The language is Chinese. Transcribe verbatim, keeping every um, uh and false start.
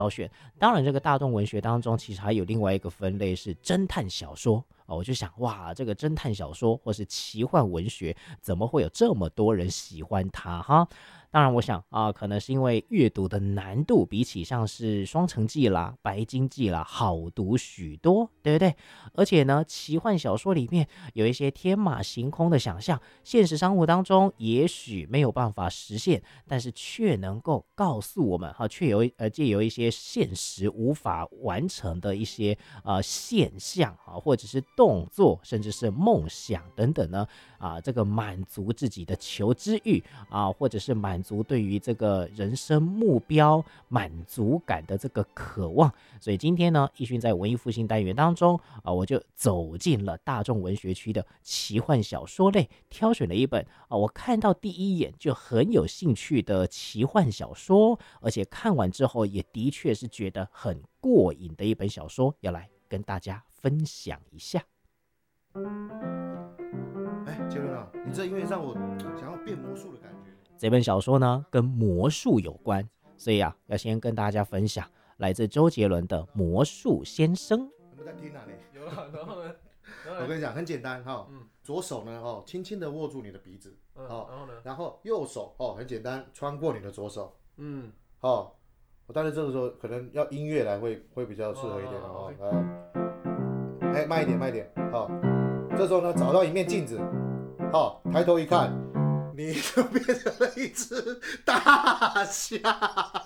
挑选。当然，这个大众文学当中，其实还有另外一个分类是侦探小说。哦，我就想，哇，这个侦探小说或是奇幻文学，怎么会有这么多人喜欢它哈？当然，我想啊，可能是因为阅读的难度比起像是《双城记》啦、《白鲸记》啦，好读许多，对不对？而且呢，奇幻小说里面有一些天马行空的想象，现实生活当中也许没有办法实现，但是却能够告诉我们哈，却有呃借由一些现实无法完成的一些呃现象啊，或者是动作，甚至是梦想等等呢啊，这个满足自己的求知欲啊，或者是满足对于这个人生目标满足感的这个渴望。所以今天呢，奕迅在文艺复兴单元当中啊，我就走进了大众文学区的奇幻小说类，挑选了一本啊，我看到第一眼就很有兴趣的奇幻小说，而且看完之后也的确是觉得很过瘾的一本小说，要来跟大家分享一下。 哎，杰伦啊，你这音乐让我想要变魔术的感觉。 这本小说呢，跟魔术有关，所以啊，要先跟大家分享来自周杰伦的《魔术先生》。 有没有在听啊你？ 有啊，然后呢？ 我跟你讲，很简单哈、嗯，左手呢哦，轻轻的握住你的鼻子，嗯，哦，然后呢，然后右手哦，很简单，穿过你的左手，嗯，哦，但是这个时候可能要音乐来会会比较适合一点哦，来，哎，慢一点，慢一点，好、哦，这时候呢，找到一面镜子，好、哦，抬头一看，你就变成了一只大象。